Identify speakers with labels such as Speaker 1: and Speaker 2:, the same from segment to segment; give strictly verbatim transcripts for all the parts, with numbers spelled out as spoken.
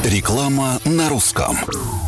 Speaker 1: Реклама на русском.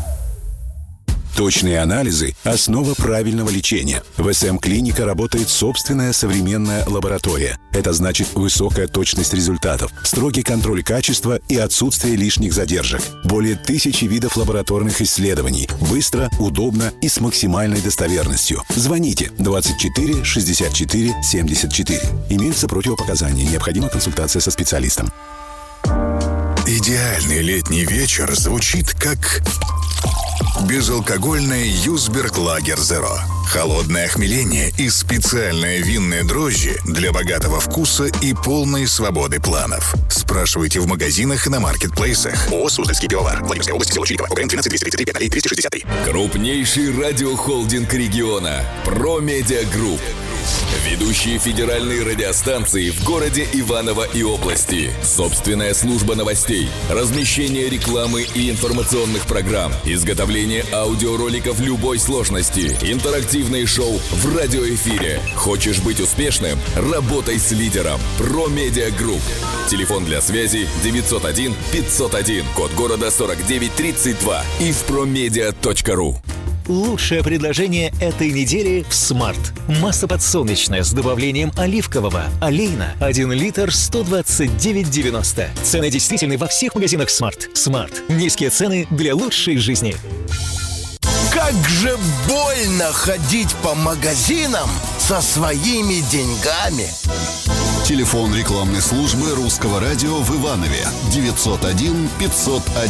Speaker 1: Точные анализы – основа правильного лечения. В эс эм-клиника работает собственная современная лаборатория. Это значит высокая точность результатов, строгий контроль качества и отсутствие лишних задержек. Более тысячи видов лабораторных исследований. Быстро, удобно и с максимальной достоверностью. Звоните двадцать четыре шестьдесят четыре семьдесят четыре. Имеются противопоказания. Необходима консультация со специалистом.
Speaker 2: Идеальный летний вечер звучит как безалкогольный Юсберг Лагер Зеро. Холодное охмеление и специальные винные дрожжи для богатого вкуса и полной свободы планов. Спрашивайте в магазинах и на маркетплейсах. ООО «Суздальский пивовар». Владимирская область, село Чирикова. ОГРН двенадцать двести тридцать три пять ноль двести шестьдесят три.
Speaker 3: Крупнейший радиохолдинг региона. Промедиа Групп. Ведущие федеральные радиостанции в городе Иваново и области. Собственная служба новостей, размещение рекламы и информационных программ, изготовление аудиороликов любой сложности, интерактивные шоу в радиоэфире. Хочешь быть успешным? Работай с лидером. Промедиа Групп. Телефон для связи девятьсот один пятьсот один, код города сорок девять тридцать два и в промедиа точка ру.
Speaker 4: Лучшее предложение этой недели в Смарт. Масло подсолнечное с добавлением оливкового. Олейна. один литр сто двадцать девять девяносто. Цены действительны во всех магазинах Смарт. Смарт. Низкие цены для лучшей жизни.
Speaker 5: Как же больно ходить по магазинам со своими деньгами.
Speaker 1: Телефон рекламной службы Русского радио в Иванове девятьсот один пятьсот один.